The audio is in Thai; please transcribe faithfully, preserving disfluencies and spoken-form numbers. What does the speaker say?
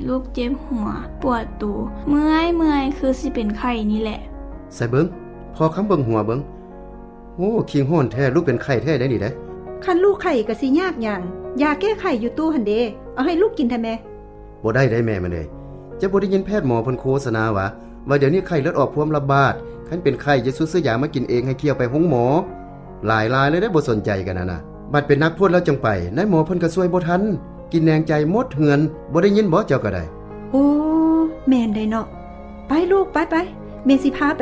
ลูกเจ็บหัวปวดตูเมื่อยเมื่อยคือสิเป็นไข้นี่แหละใส่เบิ่งพอคำเบิ่งหัวเบิ่งโอ้คิงโหนแท้ลูกเป็นไข้แท้ได้นี่เด้คันลูกไข้ก็สิยากหยังยาแก้ไข้อยู่ตู้หั่นเด้เอาให้ลูกกินแท้แม่บ่ได้ได้แม่มันเอ้ยจะบ่ได้ยินแพทย์หมอเพิ่นโฆษณาว่าว่าเดี๋ยวนี้ไข้เลือดออกพวมระบาดคันเป็นไข้จะซื้อยามากินเองให้เคี่ยวไปห้องหมอหลายรายเลยได้บ่สนใจกันน่ะนะบัดเป็นนักโทษแล้วจังไปนายหมอเพิ่นก็ช่วยบ่ทันกินแนงใจหมดเหือนบ่ได้ยินบ่เจ้าก็ได้โอ้แม่นได้เนาะไปลูกไปๆแม่สิพา